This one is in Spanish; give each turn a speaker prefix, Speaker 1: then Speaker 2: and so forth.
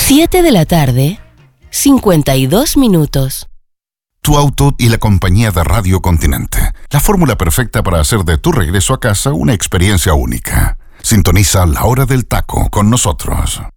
Speaker 1: 7 de la tarde, 52 minutos.
Speaker 2: Tu auto y la compañía de Radio Continente. La fórmula perfecta para hacer de tu regreso a casa una experiencia única. Sintoniza La Hora del Taco con nosotros.